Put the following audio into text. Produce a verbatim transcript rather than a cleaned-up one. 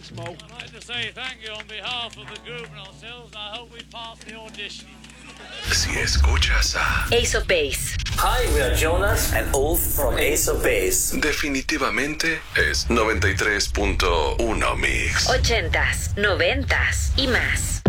Gunsmoke. I'd like to say thank you on behalf of the group and ourselves, and I hope we pass the audition. Si escuchas a Ace of Base. Hi, we are Jonas and Ulf from Ace of Base. definitivamente es noventa y tres punto uno Mix. Ochentas, noventas y más.